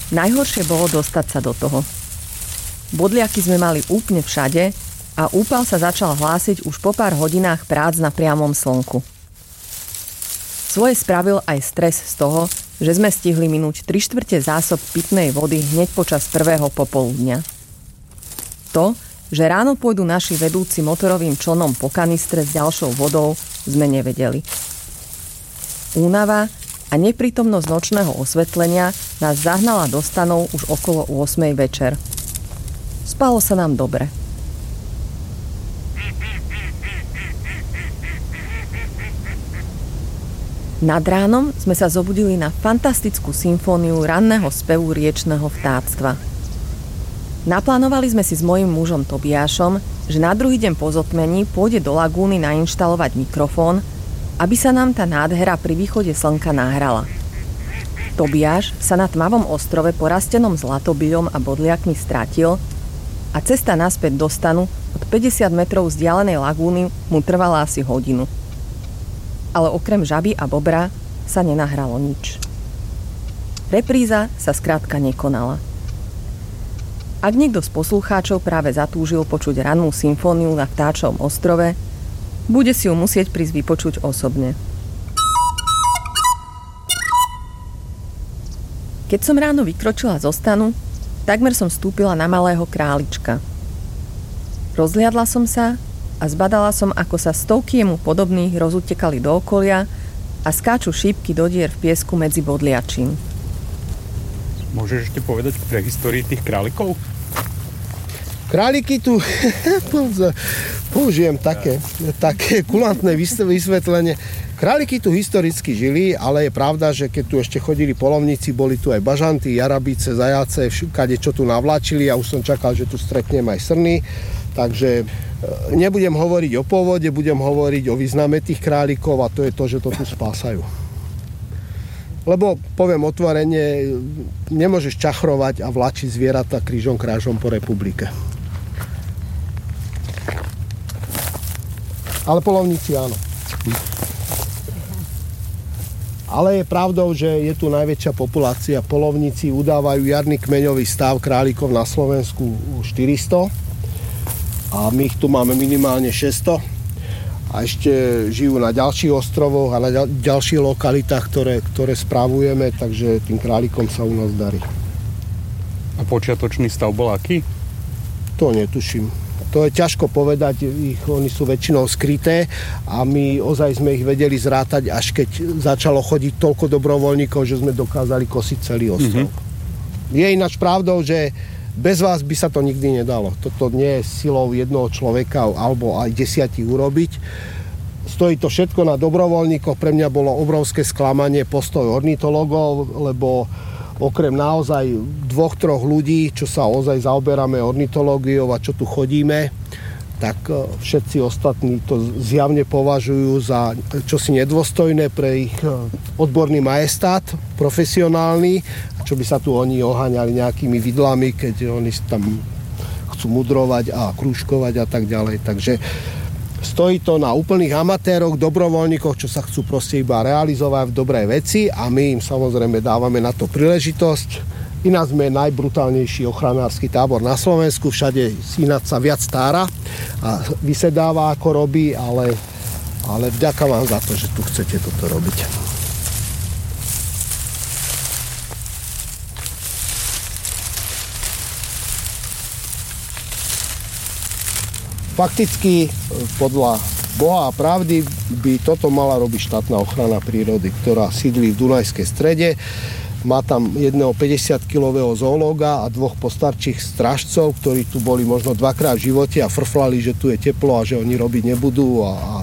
Najhoršie bolo dostať sa do toho. Bodliaky sme mali úplne všade a úpal sa začal hlásiť už po pár hodinách prác na priamom slnku. Svoje spravil aj stres z toho, že sme stihli minúť 3/4 zásob pitnej vody hneď počas prvého popoludňa. To, že ráno pôjdu naši vedúci motorovým člnom po kanistre s ďalšou vodou, sme nevedeli. Únava a neprítomnosť nočného osvetlenia nás zahnala do stanov už okolo 8 večer. Spalo sa nám dobre. Nad ránom sme sa zobudili na fantastickú symfóniu ranného spevu riečneho vtáctva. Naplánovali sme si s mojím mužom Tobiášom, že na druhý deň po zotmení pôjde do lagúny nainštalovať mikrofón, aby sa nám tá nádhera pri východe slnka nahrala. Tobiáš sa na tmavom ostrove porastenom zlatobyľom a bodliakmi stratil a cesta naspäť do stanu od 50 metrov vzdialenej lagúny mu trvala asi hodinu. Ale okrem žaby a bobra sa nenahralo nič. Repríza sa skrátka nekonala. Ak niekto z poslucháčov práve zatúžil počuť rannú symfóniu na Vtáčovom ostrove, bude si ju musieť prísť vypočuť osobne. Keď som ráno vykročila zo stanu, takmer som vstúpila na malého králička. Rozhliadla som sa a zbadala som, ako sa stovky jemu podobných rozutekali do okolia a skáču šípky do dier v piesku medzi bodliačím. Môžeš ešte povedať pre histórii tých králikov? Králiky tu, použijem také kulantné vysvetlenie. Králiky tu historicky žili, ale je pravda, že keď tu ešte chodili polovníci, boli tu aj bažanty, jarabice, zajace, kade čo tu navláčili a už som čakal, že tu stretnem aj srny. Takže nebudem hovoriť o pôvode, budem hovoriť o význame tých králikov a to je to, že to tu spásajú. Lebo, poviem otvorene, nemôžeš čachrovať a vláčiť zvieratá krížom krážom po republike. Ale polovníci áno. Ale je pravdou, že je tu najväčšia populácia. Polovníci udávajú jarný kmeňový stav králikov na Slovensku 400 a my ich tu máme minimálne 600. A ešte žijú na ďalších ostrovoch a na ďalších lokalitách, ktoré správujeme, takže tým králikom sa u nás darí. A počiatočný stav bol aký? To netuším. To je ťažko povedať, oni sú väčšinou skryté a my ozaj sme ich vedeli zrátať, až keď začalo chodiť toľko dobrovoľníkov, že sme dokázali kosiť celý ostrov. Je ináč pravdou, že bez vás by sa to nikdy nedalo. Toto nie je silou jednoho človeka alebo aj 10 urobiť. Stojí to všetko na dobrovoľníkoch. Pre mňa bolo obrovské sklamanie postoj ornitologov, lebo okrem naozaj 2-3 ľudí, čo sa ozaj zaoberáme ornitológiou a čo tu chodíme, tak všetci ostatní to zjavne považujú za čosi nedôstojné pre ich odborný majestát, profesionálny, čo by sa tu oni oháňali nejakými vidlami, keď oni tam chcú mudrovať a krúžkovať a tak ďalej. Takže stojí to na úplných amatéroch, dobrovoľníkoch, čo sa chcú proste iba realizovať v dobré veci a my im samozrejme dávame na to príležitosť. Ináč sme najbrutálnejší ochranársky tábor na Slovensku, všade ináč sa viac stára a vysedáva ako robí, ale vďaka vám za to, že tu chcete toto robiť. Fakticky podľa Boha a pravdy by toto mala robiť štátna ochrana prírody, ktorá sídli v Dunajskej strede. Má tam jedného 50-kilového zoológa a 2 postarčích strážcov, ktorí tu boli možno 2-krát v živote a frflali, že tu je teplo a že oni robiť nebudú a